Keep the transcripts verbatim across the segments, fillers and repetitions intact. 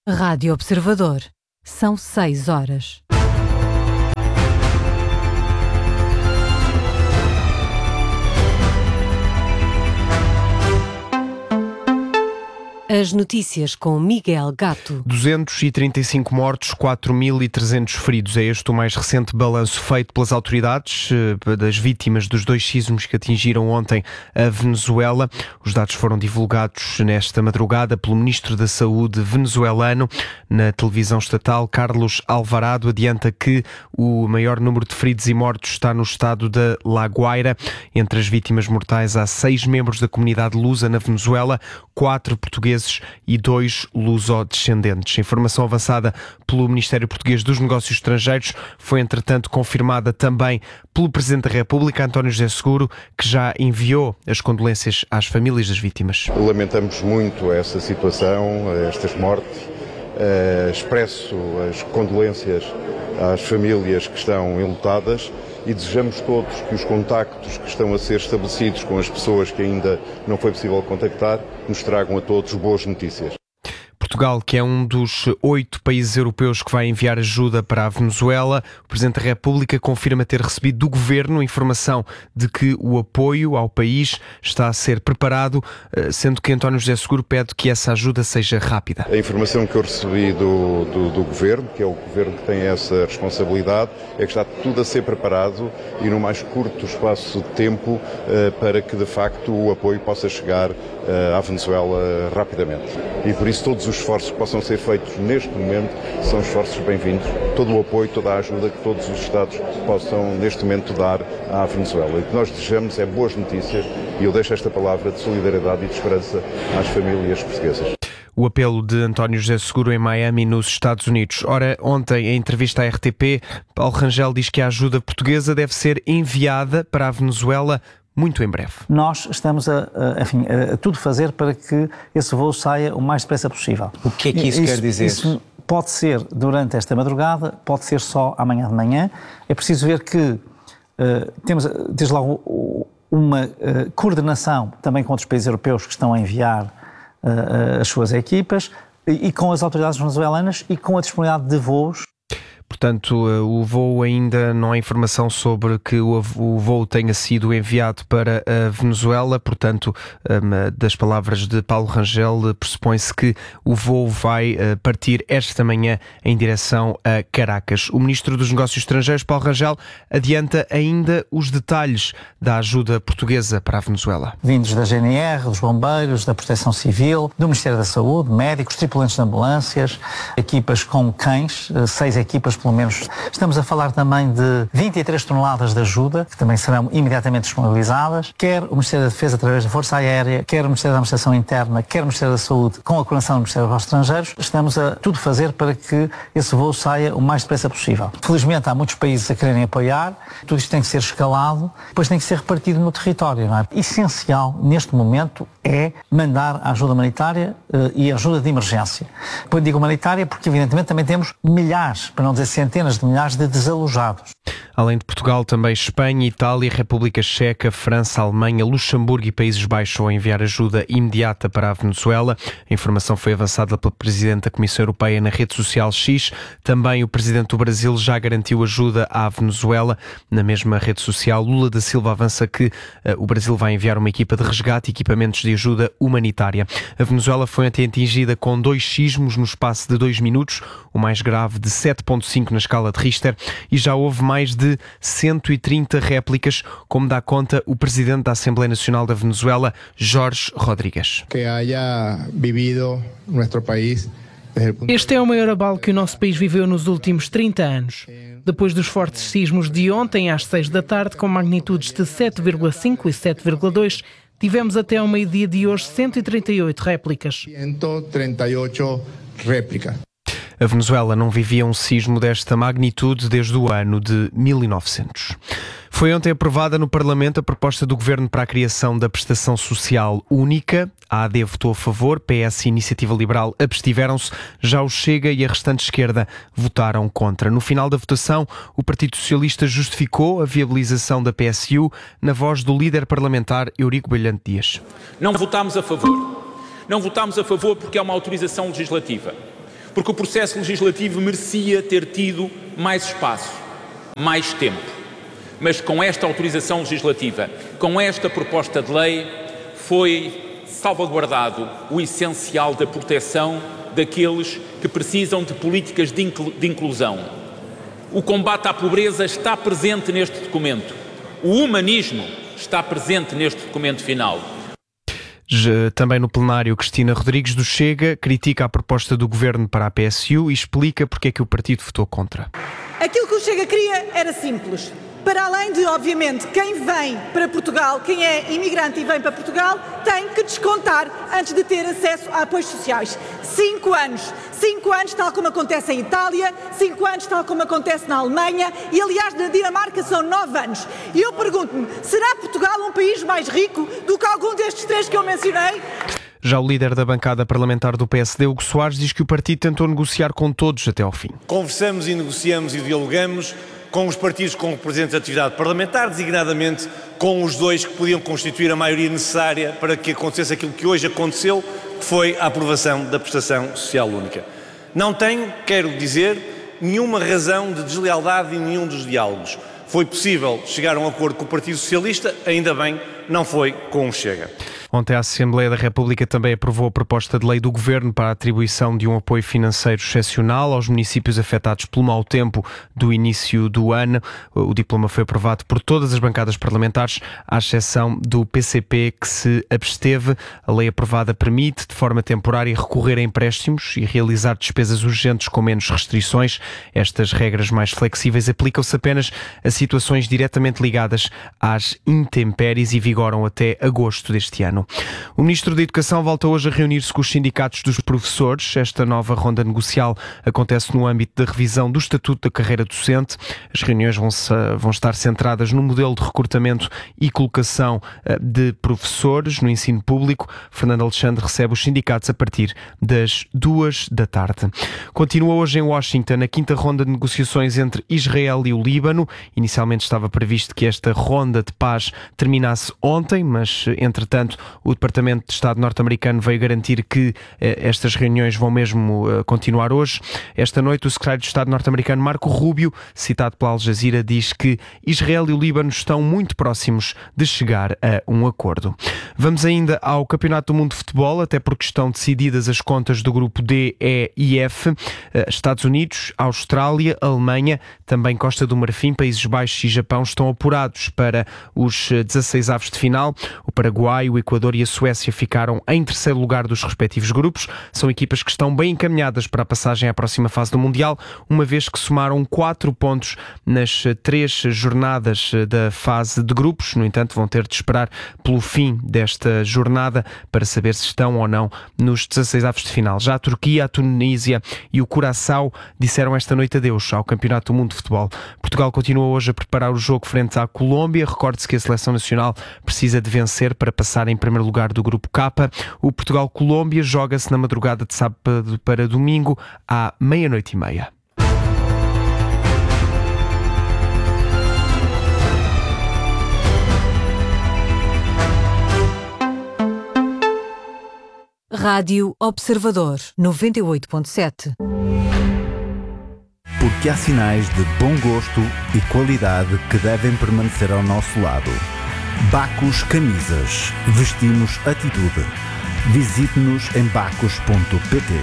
Rádio Observador. São seis horas. As notícias com Miguel Gato. duzentos e trinta e cinco mortos, quatro mil e trezentos feridos. É este o mais recente balanço feito pelas autoridades das vítimas dos dois sismos que atingiram ontem a Venezuela. Os dados foram divulgados nesta madrugada pelo Ministro da Saúde venezuelano. Na televisão estatal, Carlos Alvarado adianta que o maior número de feridos e mortos está no estado da La Guaira. Entre as vítimas mortais há seis membros da comunidade lusa na Venezuela, quatro portugueses e dois luso-descendentes. A informação avançada pelo Ministério Português dos Negócios Estrangeiros foi, entretanto, confirmada também pelo Presidente da República, António José Seguro, que já enviou as condolências às famílias das vítimas. Lamentamos muito essa situação, estas mortes. Uh, expresso as condolências às famílias que estão enlutadas e desejamos todos que os contactos que estão a ser estabelecidos com as pessoas que ainda não foi possível contactar nos tragam a todos boas notícias. Portugal, que é um dos oito países europeus que vai enviar ajuda para a Venezuela, o Presidente da República confirma ter recebido do Governo informação de que o apoio ao país está a ser preparado, sendo que António José Seguro pede que essa ajuda seja rápida. A informação que eu recebi do, do, do Governo, que é o Governo que tem essa responsabilidade, é que está tudo a ser preparado e no mais curto espaço de tempo para que de facto o apoio possa chegar à Venezuela rapidamente. E por isso todos os esforços que possam ser feitos neste momento são esforços bem-vindos. Todo o apoio, toda a ajuda que todos os Estados possam neste momento dar à Venezuela. E o que nós desejamos é boas notícias e eu deixo esta palavra de solidariedade e de esperança às famílias portuguesas. O apelo de António José Seguro em Miami, nos Estados Unidos. Ora, ontem, em entrevista à R T P, Paulo Rangel diz que a ajuda portuguesa deve ser enviada para a Venezuela muito em breve. Nós estamos a, a, enfim, a tudo fazer para que esse voo saia o mais depressa possível. O que é que isso, isso quer dizer? Isso pode ser durante esta madrugada, pode ser só amanhã de manhã. É preciso ver que uh, temos, desde logo, uma uh, coordenação também com outros países europeus que estão a enviar uh, as suas equipas e, e com as autoridades venezuelanas e com a disponibilidade de voos. Portanto, o voo ainda não há informação sobre que o voo tenha sido enviado para a Venezuela. Portanto, das palavras de Paulo Rangel, pressupõe-se que o voo vai partir esta manhã em direção a Caracas. O Ministro dos Negócios Estrangeiros, Paulo Rangel, adianta ainda os detalhes da ajuda portuguesa para a Venezuela. Vindos da G N R, dos bombeiros, da Proteção Civil, do Ministério da Saúde, médicos, tripulantes de ambulâncias, equipas com cães, seis equipas pelo menos. Estamos a falar também de vinte e três toneladas de ajuda, que também serão imediatamente disponibilizadas, quer o Ministério da Defesa através da Força Aérea, quer o Ministério da Administração Interna, quer o Ministério da Saúde, com a coordenação do Ministério dos Estrangeiros. Estamos a tudo fazer para que esse voo saia o mais depressa possível. Felizmente há muitos países a quererem apoiar, tudo isto tem que ser escalado, depois tem que ser repartido no território, não é? Essencial neste momento é mandar a ajuda humanitária uh, e a ajuda de emergência. Depois digo humanitária porque evidentemente também temos milhares, para não dizer centenas de milhares de desalojados. Além de Portugal, também Espanha, Itália, República Checa, França, Alemanha, Luxemburgo e Países Baixos vão enviar ajuda imediata para a Venezuela. A informação foi avançada pelo Presidente da Comissão Europeia na rede social X. Também o Presidente do Brasil já garantiu ajuda à Venezuela. Na mesma rede social, Lula da Silva avança que uh, o Brasil vai enviar uma equipa de resgate e equipamentos de ajuda humanitária. A Venezuela foi até atingida com dois sismos no espaço de dois minutos, o mais grave de sete ponto cinco na escala de Richter, e já houve mais de cento e trinta réplicas, como dá conta o Presidente da Assembleia Nacional da Venezuela, Jorge Rodrigues. Que haya vivido nosso país. Este é o maior abalo que o nosso país viveu nos últimos trinta anos. Depois dos fortes sismos de ontem às seis da tarde, com magnitudes de sete vírgula cinco e sete vírgula dois, tivemos até ao meio-dia de hoje cento e trinta e oito réplicas. cento e trinta e oito réplicas. A Venezuela não vivia um sismo desta magnitude desde o ano de mil e novecentos. Foi ontem aprovada no Parlamento a proposta do Governo para a criação da prestação social única. A A D votou a favor, P S e Iniciativa Liberal abstiveram-se, já o Chega e a restante esquerda votaram contra. No final da votação, o Partido Socialista justificou a viabilização da P S U na voz do líder parlamentar Eurico Brilhante Dias. Não votámos a favor. Não votámos a favor porque é uma autorização legislativa. porque o processo legislativo merecia ter tido mais espaço, mais tempo. Mas com esta autorização legislativa, com esta proposta de lei, foi salvaguardado o essencial da proteção daqueles que precisam de políticas de inclusão. O combate à pobreza está presente neste documento. O humanismo está presente neste documento final. Também no plenário, Cristina Rodrigues do Chega critica a proposta do Governo para a P S U e explica porque é que o partido votou contra. Aquilo que o Chega queria era simples. Para além de, obviamente, quem vem para Portugal, quem é imigrante e vem para Portugal, tem que descontar antes de ter acesso a apoios sociais. Cinco anos. Cinco anos, tal como acontece em Itália, cinco anos, tal como acontece na Alemanha e, aliás, na Dinamarca são nove anos. E eu pergunto-me, será Portugal um país mais rico do que algum destes três que eu mencionei? Já o líder da bancada parlamentar do P S D, Hugo Soares, diz que o partido tentou negociar com todos até ao fim. Conversamos e negociamos e dialogamos com os partidos com representatividade parlamentar, designadamente com os dois que podiam constituir a maioria necessária para que acontecesse aquilo que hoje aconteceu, que foi a aprovação da prestação social única. Não tenho, quero dizer, nenhuma razão de deslealdade em nenhum dos diálogos. Foi possível chegar a um acordo com o Partido Socialista, ainda bem, não foi com o Chega. Ontem a Assembleia da República também aprovou a proposta de lei do Governo para a atribuição de um apoio financeiro excepcional aos municípios afetados pelo mau tempo do início do ano. O diploma foi aprovado por todas as bancadas parlamentares, à exceção do P C P, que se absteve. A lei aprovada permite, de forma temporária, recorrer a empréstimos e realizar despesas urgentes com menos restrições. Estas regras mais flexíveis aplicam-se apenas a situações diretamente ligadas às intempéries e vigoram até agosto deste ano. O Ministro da Educação volta hoje a reunir-se com os sindicatos dos professores. Esta nova ronda negocial acontece no âmbito da revisão do Estatuto da Carreira Docente. As reuniões vão, vão estar centradas no modelo de recrutamento e colocação de professores no ensino público. Fernando Alexandre recebe os sindicatos a partir das duas da tarde. Continua hoje em Washington a quinta ronda de negociações entre Israel e o Líbano. Inicialmente estava previsto que esta ronda de paz terminasse ontem, mas, entretanto, o Departamento de Estado norte-americano veio garantir que eh, estas reuniões vão mesmo eh, continuar hoje. Esta noite, o secretário de Estado norte-americano Marco Rubio, citado pela Al Jazeera, diz que Israel e o Líbano estão muito próximos de chegar a um acordo. Vamos ainda ao Campeonato do Mundo de Futebol, até porque estão decididas as contas do grupo D, E e F. Eh, Estados Unidos, Austrália, Alemanha, também Costa do Marfim, Países Baixos e Japão estão apurados para os dezasseis avos de final. O Paraguai, o Equador e a Suécia ficaram em terceiro lugar dos respectivos grupos. São equipas que estão bem encaminhadas para a passagem à próxima fase do Mundial, uma vez que somaram quatro pontos nas três jornadas da fase de grupos. No entanto, vão ter de esperar pelo fim desta jornada para saber se estão ou não nos dezasseis avos de final. Já a Turquia, a Tunísia e o Curaçao disseram esta noite adeus ao Campeonato do Mundo de Futebol. Portugal continua hoje a preparar o jogo frente à Colômbia. Recorde-se que a Seleção Nacional precisa de vencer para passar em primeiro lugar do grupo K. O Portugal-Colômbia joga-se na madrugada de sábado para domingo à meia-noite e meia. Rádio Observador noventa e oito ponto sete. Porque há sinais de bom gosto e qualidade que devem permanecer ao nosso lado. Bacos Camisas. Vestimos atitude. Visite-nos em bacos ponto pt.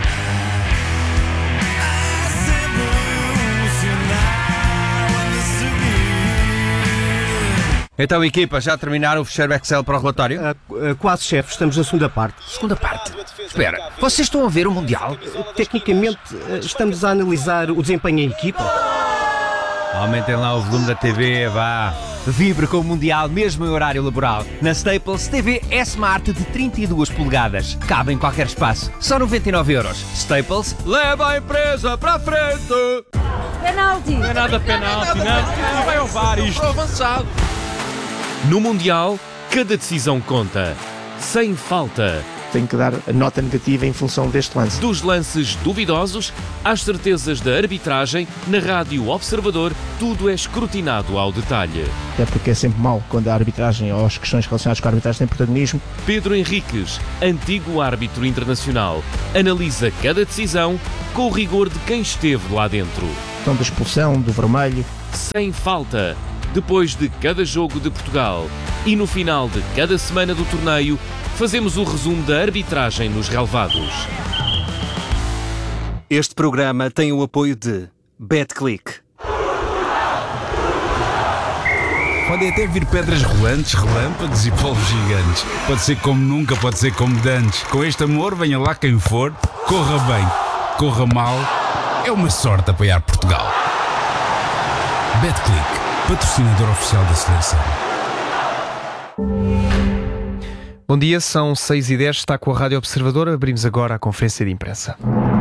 Então, equipa, já terminaram o fecheiro Excel para o relatório? Uh, uh, quase, chefe. Estamos na segunda parte. Segunda parte? Espera, vocês estão a ver o Mundial? Uh, tecnicamente, uh, estamos a analisar o desempenho em equipa. Aumentem lá o volume da T V, vá. Vibre com o Mundial mesmo em horário laboral. Na Staples, T V S-Smart de trinta e duas polegadas. Cabe em qualquer espaço. Só noventa e nove euros. Staples, leva a empresa para a frente! Penalti! Não é nada penalti, não. Não vai ao V A R isto. avançado. No Mundial, cada decisão conta. Sem falta. tenho que dar a nota negativa em função deste lance. Dos lances duvidosos às certezas da arbitragem, na Rádio Observador, tudo é escrutinado ao detalhe. Até porque é sempre mau quando a arbitragem ou as questões relacionadas com a arbitragem têm protagonismo. Pedro Henriques, antigo árbitro internacional, analisa cada decisão com o rigor de quem esteve lá dentro. Então, da expulsão, do vermelho. Sem falta, depois de cada jogo de Portugal e no final de cada semana do torneio, fazemos o resumo da arbitragem nos relevados. Este programa tem o apoio de BetClick. Podem até vir pedras rolantes, relâmpagos e polvos gigantes. Pode ser como nunca, pode ser como dantes. Com este amor, venha lá quem for, corra bem, corra mal, é uma sorte apoiar Portugal. BetClick, patrocinador oficial da seleção. Bom dia, são seis e dez, está com a Rádio Observador. Abrimos agora a conferência de imprensa.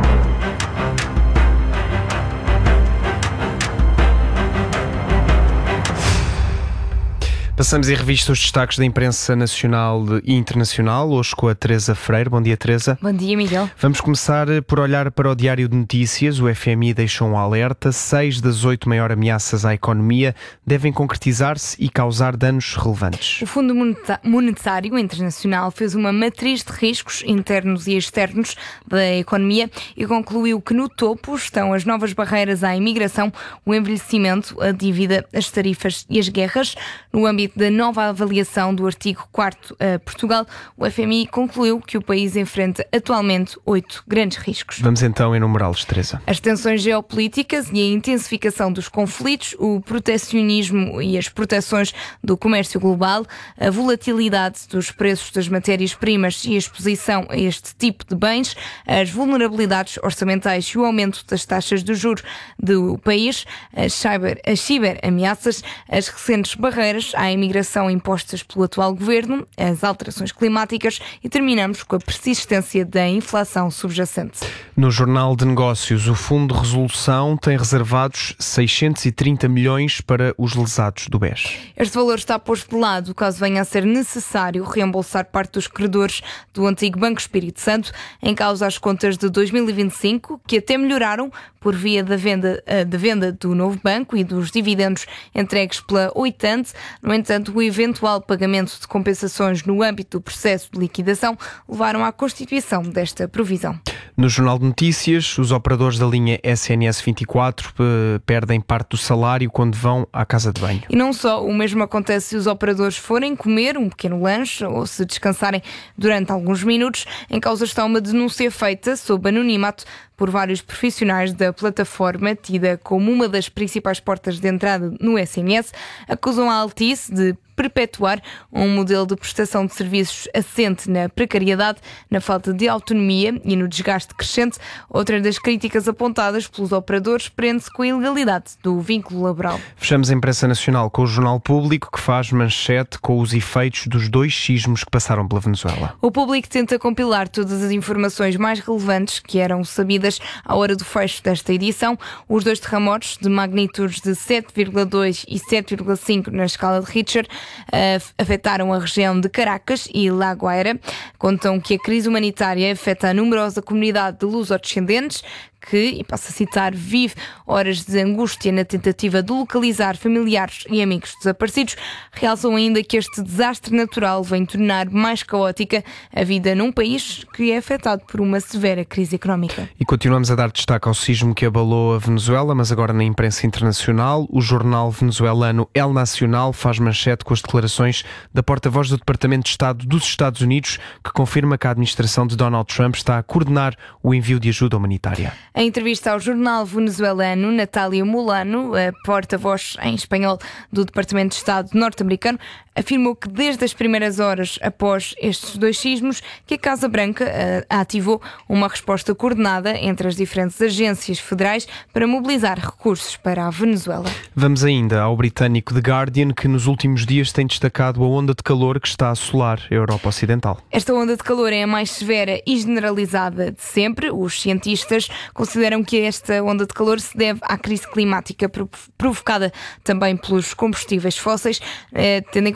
Passamos em revista os destaques da imprensa nacional e internacional, hoje com a Teresa Freire. Bom dia, Teresa. Bom dia, Miguel. Vamos começar por olhar para o Diário de Notícias. O F M I deixou um alerta. Seis das oito maiores ameaças à economia devem concretizar-se e causar danos relevantes. O Fundo Monetário Internacional fez uma matriz de riscos internos e externos da economia e concluiu que no topo estão as novas barreiras à imigração, o envelhecimento, a dívida, as tarifas e as guerras. No âmbito da nova avaliação do artigo quarto a Portugal, o F M I concluiu que o país enfrenta atualmente oito grandes riscos. Vamos então enumerá-los, Teresa. As tensões geopolíticas e a intensificação dos conflitos, o protecionismo e as proteções do comércio global, a volatilidade dos preços das matérias-primas e a exposição a este tipo de bens, as vulnerabilidades orçamentais e o aumento das taxas de juros do país, as cyber, as ciberameaças, as recentes barreiras à imigração impostas pelo atual governo, as alterações climáticas e terminamos com a persistência da inflação subjacente. No Jornal de Negócios, o Fundo de Resolução tem reservados seiscentos e trinta milhões para os lesados do B E S. Este valor está posto de lado caso venha a ser necessário reembolsar parte dos credores do antigo Banco Espírito Santo, em causa as contas de dois mil e vinte e cinco, que até melhoraram por via da venda, da venda do novo banco e dos dividendos entregues pela Oitante. No entanto, o eventual pagamento de compensações no âmbito do processo de liquidação levaram à constituição desta provisão. No Jornal de Notícias, os operadores da linha S N S vinte e quatro perdem parte do salário quando vão à casa de banho. E não só, o mesmo acontece se os operadores forem comer um pequeno lanche ou se descansarem durante alguns minutos. Em causa está uma denúncia feita sob anonimato por vários profissionais da plataforma, tida como uma das principais portas de entrada no S N S, acusam a Altice de perpetuar um modelo de prestação de serviços assente na precariedade, na falta de autonomia e no desgaste crescente. Outra das críticas apontadas pelos operadores prende-se com a ilegalidade do vínculo laboral. Fechamos a imprensa nacional com o Jornal Público, que faz manchete com os efeitos dos dois sismos que passaram pela Venezuela. O Público tenta compilar todas as informações mais relevantes que eram sabidas à hora do fecho desta edição. Os dois terremotos, de magnitudes de sete vírgula dois e sete vírgula cinco na escala de Richter, afetaram a região de Caracas e La Guaira. Contam que a crise humanitária afeta a numerosa comunidade de luso-descendentes que, e passo a citar, vive horas de angústia na tentativa de localizar familiares e amigos desaparecidos. Realçam ainda que este desastre natural vem tornar mais caótica a vida num país que é afetado por uma severa crise económica. E continuamos a dar destaque ao sismo que abalou a Venezuela, mas agora na imprensa internacional. O jornal venezuelano El Nacional faz manchete com as declarações da porta-voz do Departamento de Estado dos Estados Unidos, que confirma que a administração de Donald Trump está a coordenar o envio de ajuda humanitária. Em entrevista ao jornal venezuelano, Natália Molano, a porta-voz em espanhol do Departamento de Estado norte-americano, afirmou que desde as primeiras horas após estes dois sismos que a Casa Branca uh, ativou uma resposta coordenada entre as diferentes agências federais para mobilizar recursos para a Venezuela. Vamos ainda ao britânico The Guardian, que nos últimos dias tem destacado a onda de calor que está a assolar a Europa Ocidental. Esta onda de calor é a mais severa e generalizada de sempre. Os cientistas consideram que esta onda de calor se deve à crise climática provocada também pelos combustíveis fósseis, uh, tendo em conta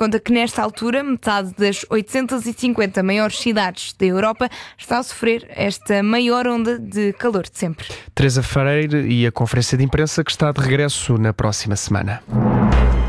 conta que nesta altura metade das oitocentas e cinquenta maiores cidades da Europa está a sofrer esta maior onda de calor de sempre. Teresa Freire e a conferência de imprensa que está de regresso na próxima semana.